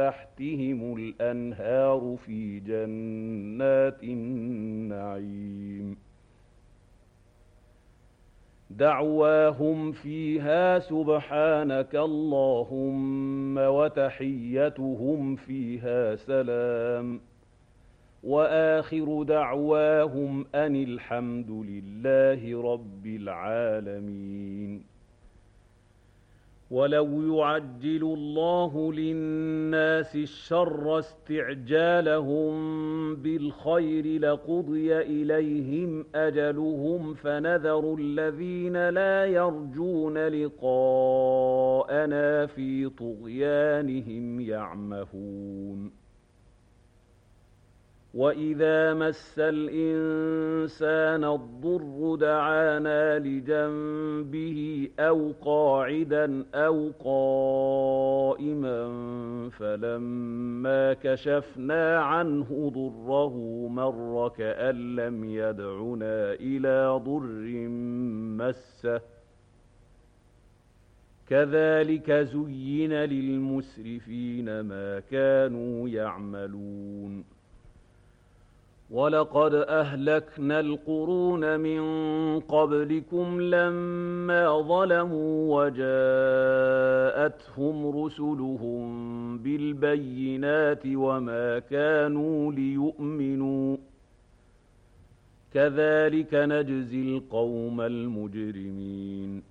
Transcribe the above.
تحتهم الأنهار في جنات النعيم دعواهم فيها سبحانك اللهم وتحيتهم فيها سلام وآخر دعواهم أن الحمد لله رب العالمين ولو يعجل الله للناس الشر استعجالهم بالخير لقضي إليهم أجلهم فنذر الذين لا يرجون لقاءنا في طغيانهم يعمهون وإذا مس الإنسان الضر دعانا لجنبه أو قاعدا أو قائما فلما كشفنا عنه ضره مر كأن لم يدعنا إلى ضر مسه كذلك زين للمسرفين ما كانوا يعملون ولقد أهلكنا القرون من قبلكم لما ظلموا وجاءتهم رسلهم بالبينات وما كانوا ليؤمنوا كذلك نجزي القوم المجرمين